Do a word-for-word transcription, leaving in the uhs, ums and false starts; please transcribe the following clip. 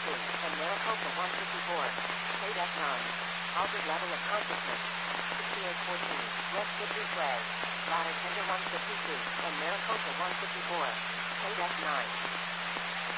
fifty-two, and Maricopa one fifty-four. State F nine. Altered level of consciousness. sixty-eight fourteen, West Citrus Way. Ladder Tender one fifty-two, and Maricopa one fifty-four. State F nine.